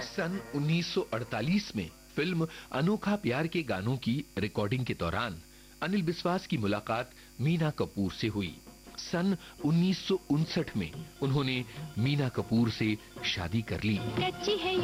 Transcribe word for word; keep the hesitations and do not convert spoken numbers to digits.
सन उन्नीस सौ अड़तालीस में फिल्म अनोखा प्यार के गानों की रिकॉर्डिंग के दौरान अनिल बिस्वास की मुलाकात मीना कपूर से हुई। सन उन्नीस सौ उनसठ में उन्होंने मीना कपूर से शादी कर ली। कच्ची है